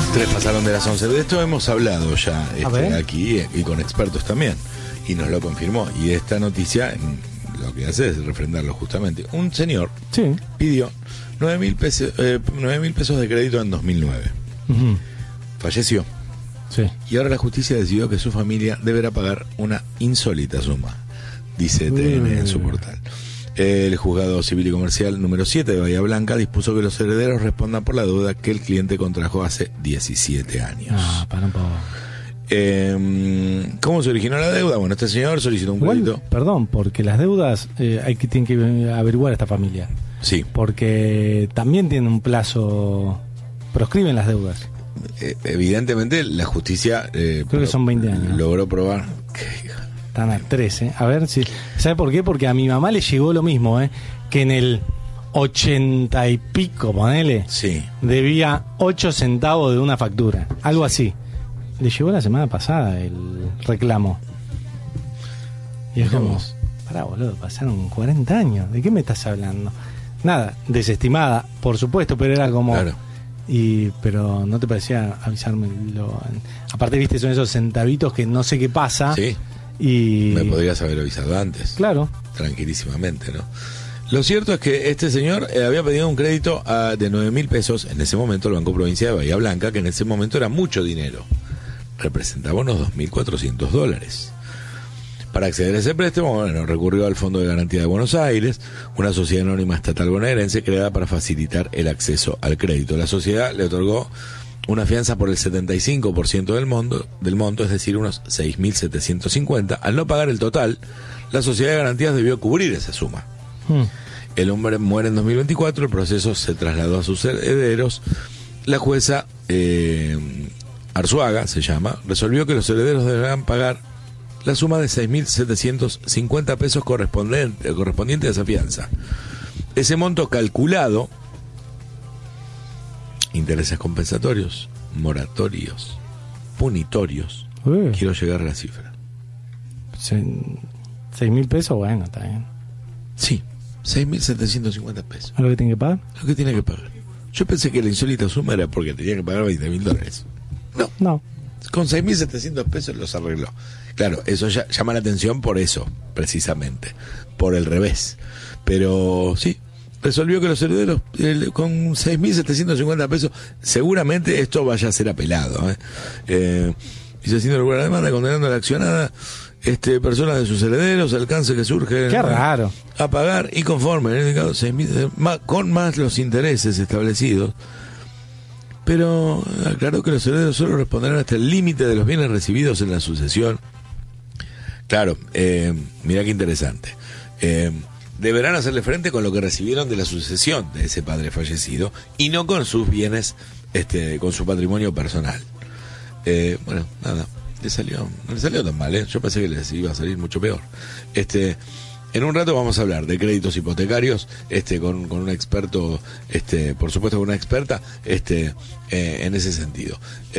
3 pasaron de las 11. De esto hemos hablado ya aquí y con expertos también. Y nos lo confirmó. Y esta noticia lo que hace es refrendarlo justamente. Un señor pidió 9.000 pesos, 9.000 pesos de crédito en 2009. Uh-huh. Falleció. Sí. Y ahora la justicia decidió que su familia deberá pagar una insólita suma, dice TN en su portal. El juzgado civil y comercial número 7 de Bahía Blanca dispuso que los herederos respondan por la deuda que el cliente contrajo hace 17 años. Ah, para un poco. ¿Cómo se originó la deuda? Bueno, este señor solicitó un crédito. Perdón, porque las deudas tienen que averiguar a esta familia. Sí. Porque también tienen un plazo, proscriben las deudas. Evidentemente la justicia creo que son 20 años. Logró probar. Están a 13. A ver si. ¿Sabe por qué? Porque a mi mamá le llegó lo mismo, que en el 80 y pico, ponele, debía 8 centavos de una factura. Algo así. Le llegó la semana pasada el reclamo. Y es como, pará, boludo, pasaron 40 años. ¿De qué me estás hablando? Nada, desestimada, por supuesto, pero era como... Claro. Pero no te parecía avisármelo. Aparte, viste, son esos centavitos que no sé qué pasa. Sí. Y me podrías haber avisado antes. Claro. Tranquilísimamente, ¿no? Lo cierto es que este señor había pedido un crédito de 9.000 pesos. En ese momento el Banco Provincia de Bahía Blanca, que en ese momento era mucho dinero. Representaba unos $2.400. Para acceder a ese préstamo, bueno, recurrió al Fondo de Garantía de Buenos Aires, una sociedad anónima estatal bonaerense creada para facilitar el acceso al crédito. La sociedad le otorgó una fianza por el 75% del monto, es decir, unos 6.750. Al no pagar el total, la sociedad de garantías debió cubrir esa suma. El hombre muere en 2024, el proceso se trasladó a sus herederos. La jueza Arzuaga, se llama, resolvió que los herederos deberán pagar la suma de 6.750 pesos correspondiente a esa fianza. Ese monto calculado, intereses compensatorios, moratorios, punitorios, quiero llegar a la cifra. 6.000 pesos, bueno, está bien. Sí, 6.750 pesos. ¿Es lo que tiene que pagar? Lo que tiene que pagar. Yo pensé que la insólita suma era porque tenía que pagar $20.000. No. Con 6.700 pesos los arregló. Claro, eso ya llama la atención por eso, precisamente, por el revés. Pero sí, resolvió que los herederos con 6.750 pesos, seguramente esto vaya a ser apelado. Dice, haciendo alguna demanda condenando a la accionada personas de sus herederos, alcance que surge. Qué raro. A pagar y conforme, en el caso 6.000, con más los intereses establecidos. Pero aclaró que los herederos solo responderán hasta el límite de los bienes recibidos en la sucesión. Claro, mirá qué interesante. Deberán hacerle frente con lo que recibieron de la sucesión de ese padre fallecido y no con sus bienes, con su patrimonio personal. Bueno, nada, no le salió tan mal, Yo pensé que les iba a salir mucho peor. En un rato vamos a hablar de créditos hipotecarios, con un experto, por supuesto con una experta, en ese sentido.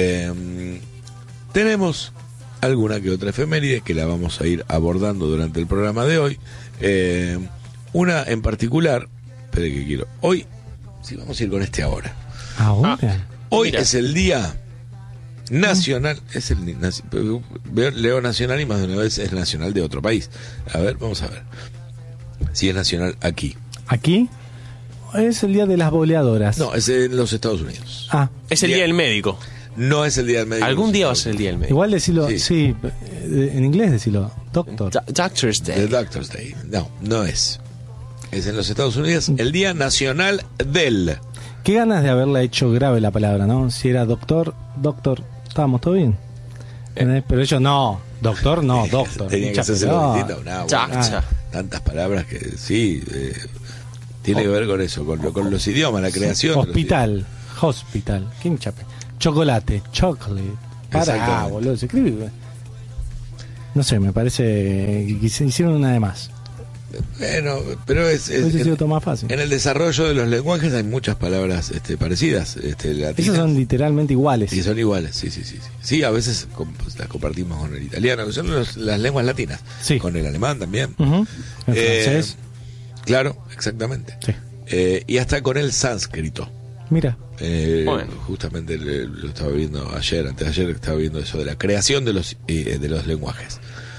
Tenemos alguna que otra efeméride que la vamos a ir abordando durante el programa de hoy. Una en particular, espere que quiero. Hoy, sí, vamos a ir con ahora. ¿Ahora? Hoy es el día nacional, leo nacional y más de una vez es nacional de otro país. A ver, vamos a ver si es nacional aquí. ¿Aquí? Es el día de las boleadoras. No, es en los Estados Unidos. Es el día del médico. No es el día del médico. Algún día va a ser el día del médico. Igual decirlo, sí, en inglés decirlo, doctor. Doctor's Day. The Doctor's Day. No es. Es en los Estados Unidos el Día Nacional del... Qué ganas de haberla hecho grave la palabra, ¿no? Si era doctor, estábamos todo bien. Pero ellos doctor. Tenía que hacerse tantas palabras que sí, tiene que ver con eso, con los idiomas, la creación. Hospital. ¿Qué hinchape? Chocolate. Para, boludo, se escribe. No sé, me parece que hicieron una de más. Bueno, pero sido todo más fácil. En el desarrollo de los lenguajes hay muchas palabras parecidas, latinas. Esas son literalmente iguales. Y son iguales, sí. Sí, a veces las compartimos con el italiano, que son las lenguas latinas. Sí. Con el alemán también. Uh-huh. El francés. Claro, exactamente. Sí. Y hasta con el sánscrito. Mira. Bueno. Justamente lo estaba viendo ayer, antes de ayer estaba viendo eso de la creación de los lenguajes.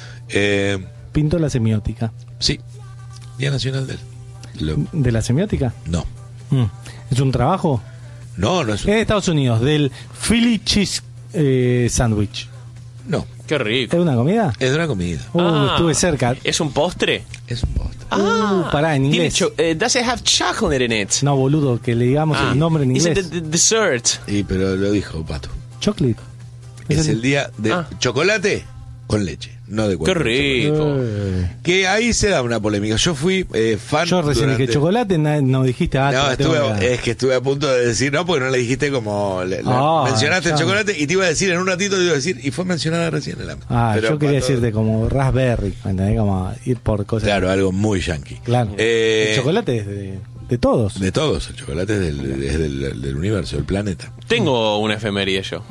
Pintó la semiótica. Sí, Día Nacional ¿De la semiótica? No. ¿Es un trabajo? No, no es un... Es de Estados Unidos, del Philly Cheese Sandwich. No. Qué rico. ¿Es una comida? Es una comida. Estuve cerca. ¿Es un postre? Es un postre. Pará, en inglés. Does it have chocolate in it? No, boludo, que le digamos el nombre en Is inglés. it the dessert? Sí, pero lo dijo Pato. Chocolate. Es el día de chocolate con leche, no de Qué cualquier rico. Que ahí se da una polémica. Yo fui fan. Yo recién dije chocolate, no dijiste. Es que estuve a punto de decir no, porque no le dijiste como mencionaste el chocolate y te iba a decir en un ratito, te iba a decir, y fue mencionada recién el hambre. Pero yo quería decirte como raspberry, ¿me entendés? Como ir por cosas. Claro, algo muy yankee. Claro. El chocolate es de todos. De todos, el chocolate es del universo, del planeta. Tengo una efeméride yo.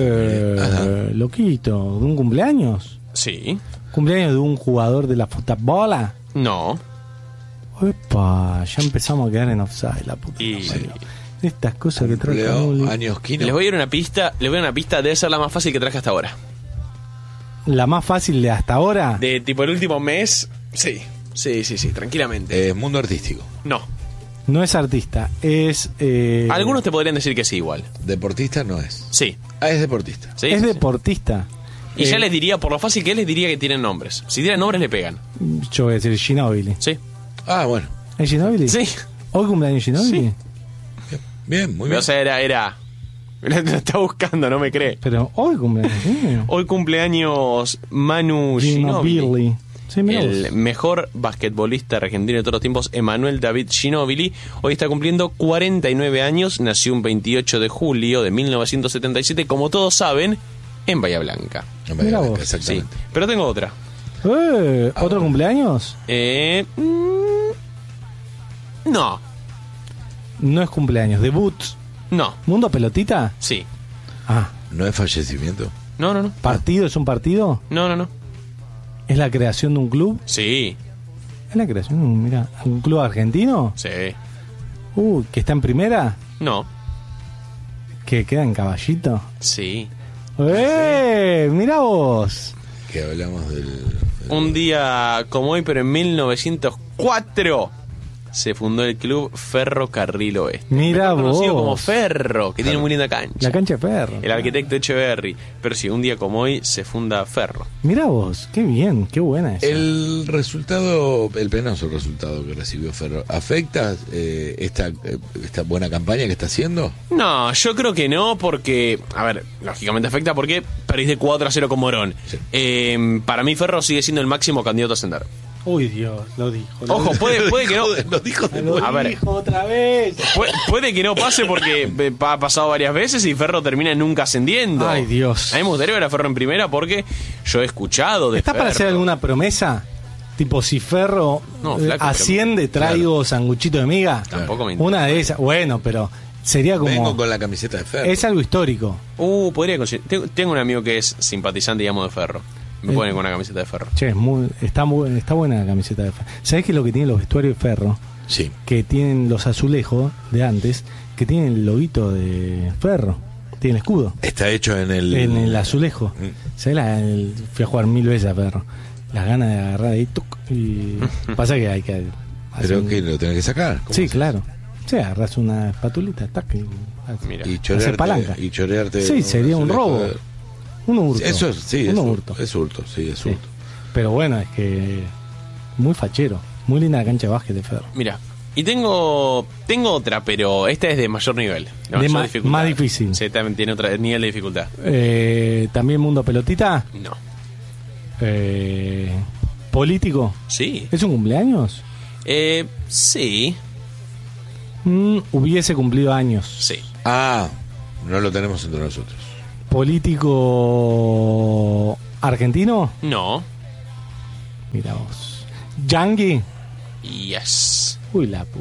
Loquito, ¿de un cumpleaños? Sí. ¿Cumpleaños de un jugador de la futabola? No. Epa, ya empezamos a quedar en offside, la puta. Estas cosas que trae años Kino. Les voy a dar una pista, debe ser la más fácil que traje hasta ahora. ¿La más fácil de hasta ahora? De tipo el último mes, sí, tranquilamente. Mundo artístico. No. No es artista, es... Algunos te podrían decir que sí igual. Deportista no es. Sí. Es deportista. Sí, es deportista. Y ya les diría, por lo fácil que es, les diría que tienen nombres. Si tienen nombres, le pegan. Yo voy a decir Ginóbili. Sí. Bueno. ¿Es Ginóbili? Sí. ¿Hoy cumpleaños Ginóbili? Sí. Bien, muy bien. O sea, era... Lo está buscando, no me cree. Pero hoy cumpleaños. Hoy cumpleaños Manu Ginóbili. Sí, el mejor basquetbolista argentino de todos los tiempos, Emanuel David Ginóbili, hoy está cumpliendo 49 años, nació un 28 de julio de 1977, como todos saben, en Bahía Blanca. En Bahía Blanca, exactamente. Sí, pero tengo otra. ¿Otro cumpleaños? No. No es cumpleaños, debut. No. ¿Mundo pelotita? Sí. ¿No es fallecimiento? No. ¿Partido? ¿Es un partido? No. ¿Es la creación de un club? Sí. ¿Es la creación de un club argentino? Sí. ¿Que está en primera? No. ¿Que queda en Caballito? Sí. Mirá vos. Que hablamos del... Un día como hoy, pero en 1904... se fundó el club Ferrocarril Oeste. Mira vos. Conocido como Ferro, que tiene muy linda cancha. La cancha de Ferro. El arquitecto Echeverry. Pero sí, un día como hoy se funda Ferro. Mira vos, qué bien, qué buena esa. El resultado, el penoso resultado que recibió Ferro, ¿afecta esta buena campaña que está haciendo? No, yo creo que no, porque, a ver, lógicamente afecta porque perdís de 4-0 con Morón. Sí. Para mí Ferro sigue siendo el máximo candidato a ascender. Uy, Dios, lo dijo. Ojo, puede que no. Lo dijo de nuevo. A ver, otra vez. Puede que no pase porque ha pasado varias veces y Ferro termina nunca ascendiendo. Ay, Dios. A mí me gustaría ver a Ferro en primera porque yo he escuchado de ¿Está Ferro. para hacer alguna promesa? Tipo, si Ferro asciende, traigo sanguchito de miga. Tampoco me interesa. Una de esas. Bueno, pero sería como... Vengo con la camiseta de Ferro. Es algo histórico. Podría conseguir. Tengo un amigo que es simpatizante, digamos, de Ferro. Me ponen con una camiseta de Ferro. Che, está buena la camiseta de Ferro. ¿Sabés qué es lo que tienen los vestuarios de Ferro? Sí. Que tienen los azulejos de antes, que tienen el loguito de Ferro. Tiene el escudo. Está hecho en el azulejo. ¿Sabés? Fui a jugar 1000 veces a Ferro. Las ganas de agarrar ahí, y pasa que hay que... Pero que lo tenés que sacar. Sí, claro. Sí, agarras una espatulita, y chorearte. Sí, sería un robo. Un hurto. Eso sí, es hurto. Es hurto. Pero bueno, es que muy fachero. Muy linda la cancha de básquet de Ferro. Mira, y tengo otra, pero esta es de mayor nivel. Más difícil. Sí, también tiene otro nivel de dificultad. ¿También mundo pelotita? No. ¿Político? Sí. ¿Es un cumpleaños? Sí. Hubiese cumplido años. Sí. No lo tenemos entre nosotros. ¿Político argentino? No. Mira vos. ¿Yankee? Yes. Uy, la puta.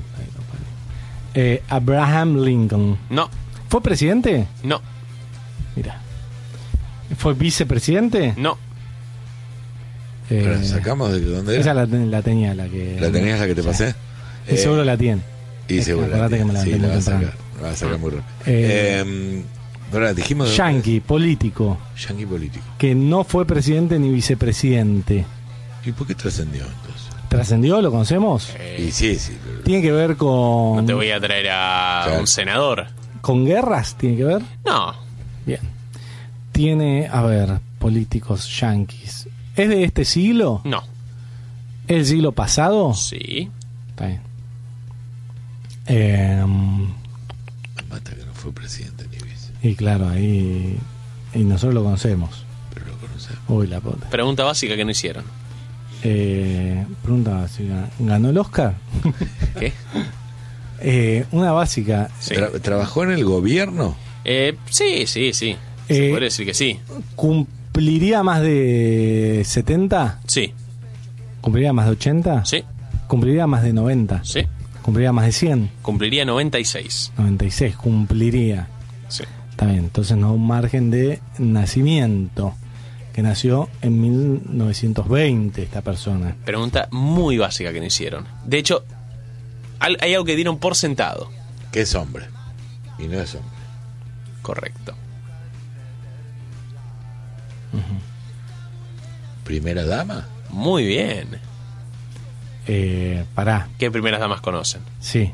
Abraham Lincoln. No. ¿Fue presidente? No. Mira. ¿Fue vicepresidente? No. Pero sacamos de dónde era. Esa la tenía, la que... ¿La tenías la que te pasé? Y seguro la tiene. Y seguro Acordate que me la sí, tengo la vas a temprano. sacar. Va a sacar muy rápido. Ahora dijimos. Yankee, político. Yankee político. Que no fue presidente ni vicepresidente. ¿Y por qué trascendió entonces? ¿Trascendió? ¿Lo conocemos? Y sí. Pero... Tiene que ver con. No te voy a traer a un senador. ¿Con guerras tiene que ver? No. Bien. Tiene, a ver, políticos yanquis. ¿Es de este siglo? No. ¿Es del siglo pasado? Sí. Está bien. Me mata que no fue presidente ni vice. Y claro, ahí. Y nosotros lo conocemos. Pero lo conocemos. Uy, la puta. Pregunta básica que no hicieron. Pregunta básica. ¿Ganó el Oscar? ¿Qué? Una básica. Sí. ¿Trabajó en el gobierno? Sí. Se puede decir que sí. ¿Cumpliría más de 70? Sí. ¿Cumpliría más de 80? Sí. ¿Cumpliría más de 90? Sí. ¿Cumpliría más de 100? Cumpliría 96. 96, cumpliría. Sí. Está bien, entonces no un margen de nacimiento. Que nació en 1920 esta persona. Pregunta muy básica que no hicieron. De hecho, hay algo que dieron por sentado. Que es hombre. Y no es hombre. Correcto. ¿Primera dama? Muy bien. Pará. ¿Qué primeras damas conocen? Sí.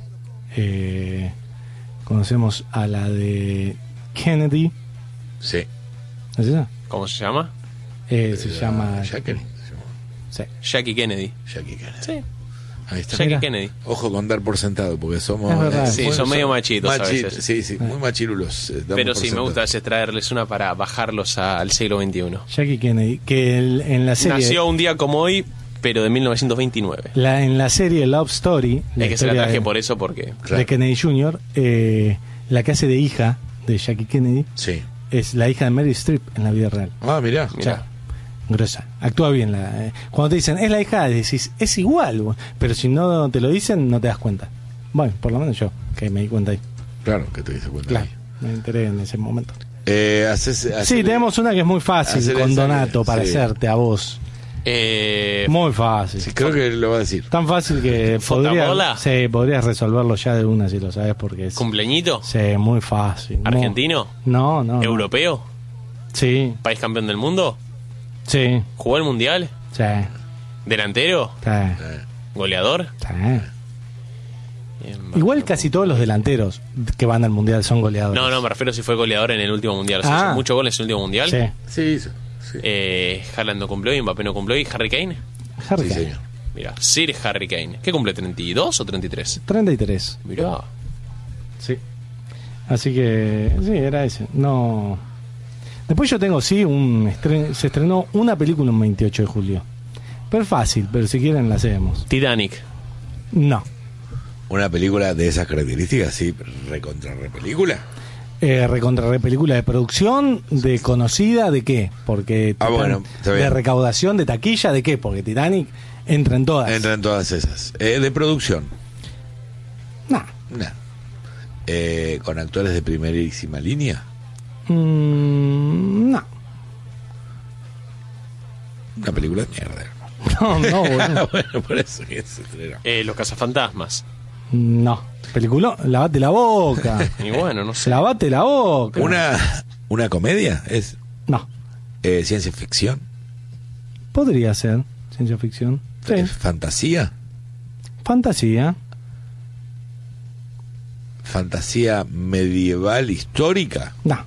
Conocemos a la de Kennedy. Sí. ¿Es esa? ¿Cómo se llama? Se llama... Jackie. Sí. Jackie Kennedy. Jackie Kennedy. Sí. Ahí está. Jackie Mira. Kennedy. Ojo con dar por sentado, porque somos... Es verdad. Sí, son medio machitos a veces. Sí, muy machirulos. Pero sí, me gusta a veces traerles una para bajarlos al siglo XXI. Jackie Kennedy, que en la serie... Nació un día como hoy, pero de 1929. En la serie Love Story... Es que se la historia traje de- por eso, porque... de Kennedy Jr., la que hace de hija de Jackie Kennedy Sí. es la hija de Meryl Streep en la vida real. Ah, mirá. O sea, gruesa. Actúa bien. Cuando te dicen, es la hija, decís, es igual. Pero si no te lo dicen, no te das cuenta. Bueno, por lo menos yo, que me di cuenta ahí. Claro, que te diste cuenta. Claro, Ahí. me enteré en ese momento. Hacele- Sí, tenemos una que es muy fácil hacele con esa- Donato para sí. hacerte a vos. Muy fácil. Sí, creo que lo va a decir. Tan fácil que ¿Fotamola? podrías resolverlo ya de una si lo sabes porque es... ¿Cumpleañito? Sí, muy fácil. ¿Argentino? No. ¿Europeo? Sí, ¿País campeón del mundo? sí, ¿Jugó el mundial? sí, ¿Delantero? sí, ¿Goleador? sí. Bien, Igual bueno. casi todos los delanteros que van al mundial son goleadores. No, me refiero si fue goleador en el último mundial. O sea, hizo muchos goles en el último mundial. Sí, Sí, hizo. Sí. Haaland no cumplió y Mbappé no cumplió. ¿Y Harry Kane? Harry Sí, Kane. señor. Mira, Sir Harry Kane. ¿Qué cumple? ¿32 o 33? 33. Mirá. Sí. Así que, sí, era ese. No. Después yo tengo, sí, se estrenó una película un 28 de julio. Pero es fácil, pero si quieren la hacemos. Titanic. No. Una película de esas características, sí, recontra repelícula. Recontra película de producción, de conocida, ¿de qué? Porque Bueno, está bien. de recaudación, de taquilla, ¿de qué? Porque Titanic entra en todas. Entran todas esas. De producción. Nah. Nah. Con actores de primerísima línea. No. Una película de mierda. No, boludo. Bueno, por eso que se estrenó. Los cazafantasmas. No. Película, lavate la boca. Y bueno, no sé. Lavate la boca. Una comedia es No. ciencia ficción, Podría ser ciencia ficción. Sí. fantasía, Fantasía. fantasía medieval histórica. No.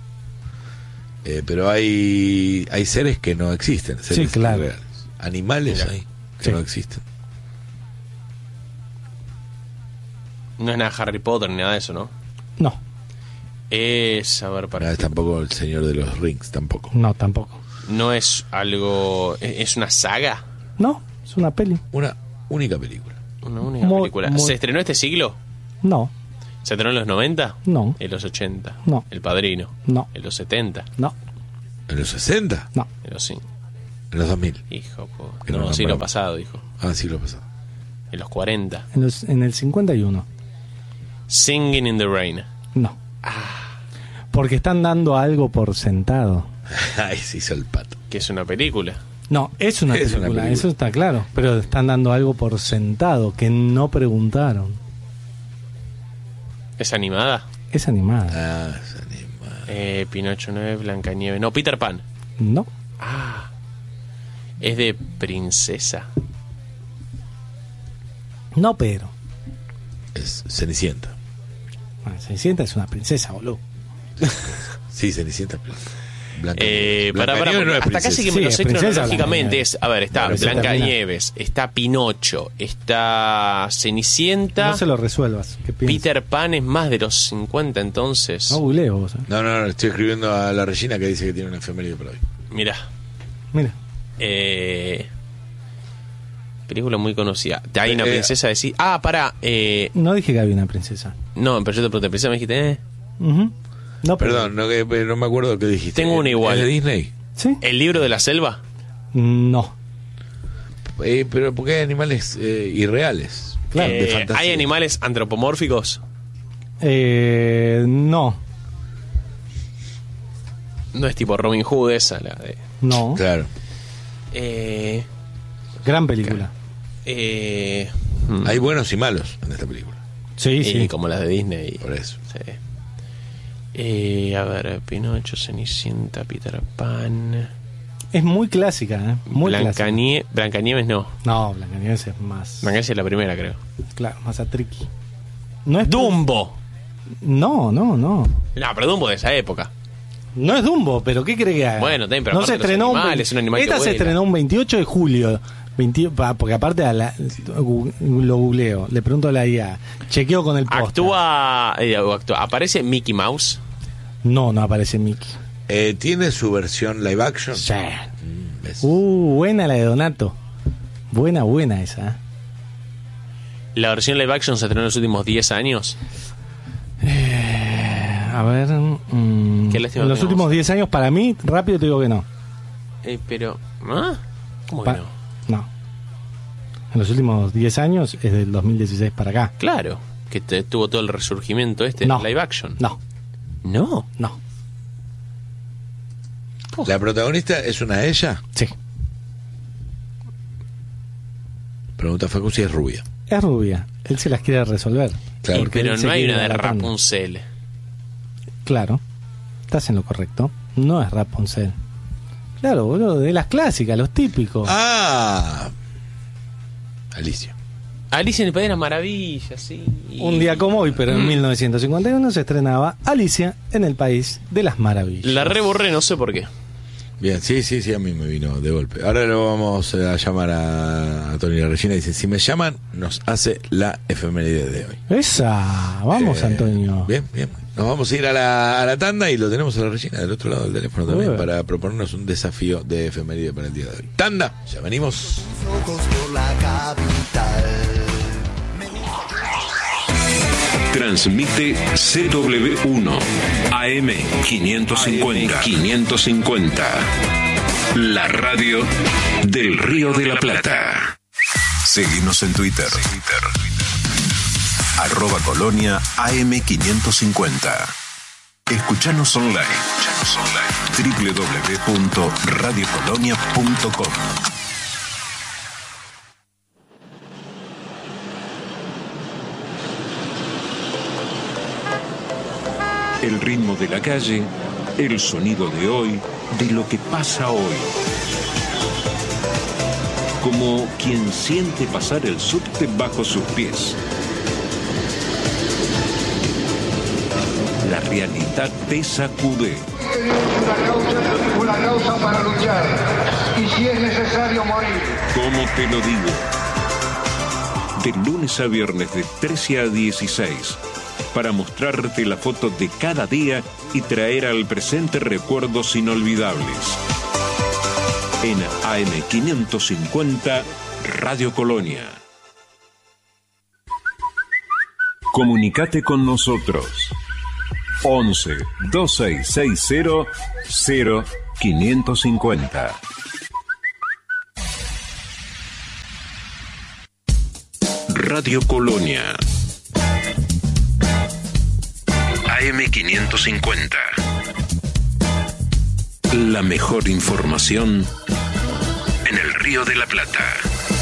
Pero hay seres que no existen, seres Sí, claro. irreales. Animales hay que Sí. no existen. No es nada Harry Potter ni nada de eso, ¿no? No. Es, a ver, para... No es tampoco el Señor de los Rings, tampoco. No, tampoco. No es algo... ¿Es una saga? No, es una peli. Una única película. Una única Muy- película. muy- ¿Se estrenó este siglo? No, ¿Se estrenó en los 90? no, En los 80. No. El Padrino. no, En los 70. no, ¿En los 60? no. En los 5. ¿En los 2000? Hijo, Que no no, lo siglo nombramos. pasado, hijo. Ah, sí, lo pasado. En los 40. En el 51. Singing in the Rain. No. Porque están dando algo por sentado. Ay, se hizo el pato. Que es una película. No, es una Es una película, película. eso está claro. Pero están dando algo por sentado que no preguntaron. ¿Es animada? Es animada. Ah, es animada. Pinocho no es Blancanieves. No, Peter Pan. No. Ah. Es de princesa. No, pero. Es Cenicienta. Bueno, Cenicienta es una princesa, boludo. Sí, Cenicienta. Para, Blancanieves no es hasta casi que me Sí, lo es sé princesa cronológicamente. A ver, está Pero se Blancanieves, está Pinocho, está Cenicienta. No se lo resuelvas. ¿Qué piensas? Peter Pan es más de los 50 entonces. No googleo vos. No, estoy escribiendo a la Regina que dice que tiene una efeméride por hoy. Mirá. Mira. Película muy conocida. Hay una princesa de sí. Pará. No dije que había una princesa. No, pero yo te pregunté, princesa me dijiste, Ujú. No, pero- Perdón, no me acuerdo qué dijiste. Tengo una igual. ¿Es de Disney? ¿Sí? ¿El libro de la selva? No. Pero porque hay animales irreales. Claro, de fantasía. ¿Hay animales antropomórficos? No. No es tipo Robin Hood esa, la de... No. Claro. Gran película. Hay buenos y malos en esta película. Sí, sí. Como las de Disney. Por eso. Sí. A ver, Pinocho, Cenicienta, Peter Pan... Es muy clásica, ¿eh? Muy clásica. Blancanieves no. No, Blancanieves es más... Blancanieves es la primera, creo. Claro, más atriqui. No es ¡Dumbo! No. No, pero Dumbo de esa época. No es Dumbo, pero ¿qué cree que haga? Bueno, también, pero no se aparte los estrenó animales, un animal que Esta se vuela. estrenó un 28 de julio. Porque aparte lo googleo, le pregunto a la IA, chequeo con el póster. ¿Aparece Mickey Mouse? No aparece Mickey. ¿Tiene su versión live action? Sí. ¿Ves? Buena la de Donato. Buena esa. ¿La versión live action se estrenó en los últimos 10 años? A ver. Qué lástima en los que últimos vamos. 10 años, para mí, rápido te digo que no. Pero... ¿Cómo que no? No. En los últimos 10 años es del 2016 para acá. Claro, que tuvo todo el resurgimiento No. live action. No. ¿La protagonista es una ella? Sí. Pregunta Facu si es rubia. Es rubia. Él se las quiere resolver. Claro. Porque Pero él se no hay quiere una de ir adaptando. Rapunzel. Claro. Estás en lo correcto. No es Rapunzel. Claro, boludo, de las clásicas, los típicos. Alicia. Alicia en el País de las Maravillas, sí. Un día como hoy, pero en 1951 se estrenaba Alicia en el País de las Maravillas. La reborré, no sé por qué. Bien, sí, a mí me vino de golpe. Ahora lo vamos a llamar a Tony La Regina. Dice, si me llaman, nos hace la efeméride de hoy. Esa, vamos Antonio. Bien. Nos vamos a ir a la tanda y lo tenemos a La Regina del otro lado del teléfono también para proponernos un desafío de efeméride para el día de hoy. Tanda, ya venimos. Transmite CW1 AM 550. La radio del Río de la Plata. Seguimos en Twitter. @Colonia AM 550. Escuchanos online. www.radiocolonia.com. El ritmo de la calle, el sonido de hoy, de lo que pasa hoy. Como quien siente pasar el subte bajo sus pies. La realidad te sacude. Una causa para luchar, y si es necesario morir. ¿Cómo te lo digo? De lunes a viernes de 13 a 16, para mostrarte la foto de cada día y traer al presente recuerdos inolvidables. En AM 550, Radio Colonia. Comunicate con nosotros. 11 2660 0550. Radio Colonia. AM 550. La mejor información en el Río de la Plata.